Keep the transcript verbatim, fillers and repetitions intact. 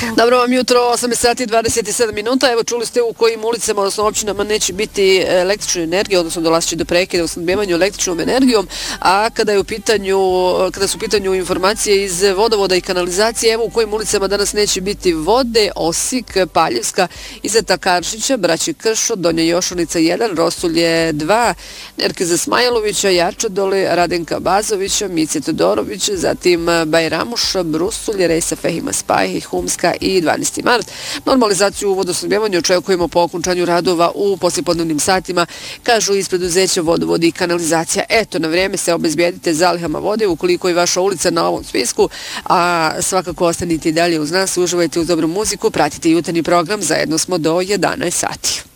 Dobro vam jutro, osam sati i dvadeset sedam minuta. Evo čuli ste u kojim ulicama, odnosno općinama neće biti električne energije, odnosno dolazit će do prekida u snabdevanju električnom energijom, a kada je u pitanju, kada su u pitanju informacije iz vodovoda i kanalizacije, evo u kojim ulicama danas neće biti vode: Osik, Paljevska, Izeta Karšića, Braći Kršo, Donja Jošanica jedan, Rosulje dva, Nerkeza Smajlovića, Jarčadole, Radenka Bazovića, Mice Todorović, zatim Bajramuš, Brusulje, Rejsa Fehima Spaj, Humska i dvanaesti mart. Normalizaciju u vodosnabdevanju očekujemo po okončanju radova u poslijepodnevnim satima, kažu iz preduzeća Vodovod i kanalizacija. Eto, na vrijeme se obezbijedite zalihama vode ukoliko je vaša ulica na ovom spisku, a svakako ostanite i dalje uz nas, uživajte uz dobru muziku, pratite jutarnji program, zajedno smo do jedanaest sati.